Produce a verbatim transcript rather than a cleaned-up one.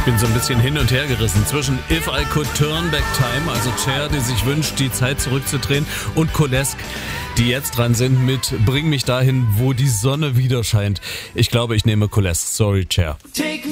bin so ein bisschen hin und her gerissen zwischen If I Could Turn Back Time, also Cher, die sich wünscht, die Zeit zurückzudrehen, und Colesk, die jetzt dran sind mit Bring mich dahin, wo die Sonne wieder scheint. Ich glaube, ich nehme Colesk. Sorry, Cher.